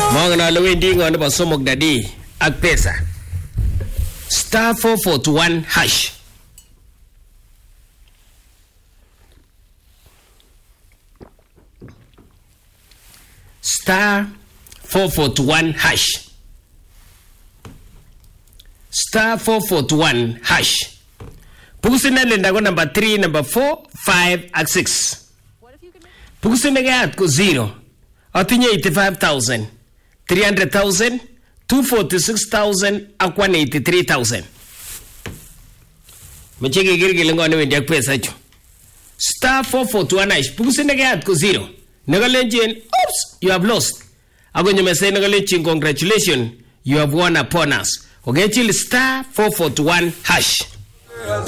Mangana le wendi ngone ba somok dadi ak pesa. Star 441 hash. Star 441 hash. Star 441 hash. Pugusine lenda ko number 3, number 4, 5 ak 6. Pugusine gat ko 0. Atinye 85,000, 300,000, 246,000 ak 183,000. Machege girgile ngone wendi ak pesa cho. Star 441 hash. Pugusine gat ko 0. Nagalenjen, oops, you have lost. Ago nyemese nagalenjen, congratulations, you have won upon us. Okay, chill star 441 hash.